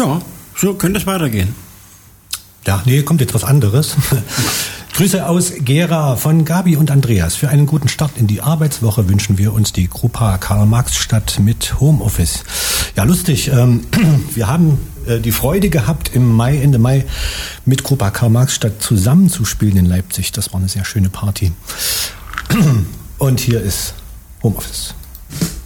Ja, so könnte es weitergehen. Ja, nee, kommt jetzt was anderes. Grüße aus Gera von Gabi und Andreas. Für einen guten Start in die Arbeitswoche wünschen wir uns die Grupa Karl-Marx-Stadt mit Homeoffice. Ja, lustig. Wir haben die Freude gehabt, Ende Mai mit Grupa Karl-Marx-Stadt zusammenzuspielen in Leipzig. Das war eine sehr schöne Party. Und hier ist Homeoffice.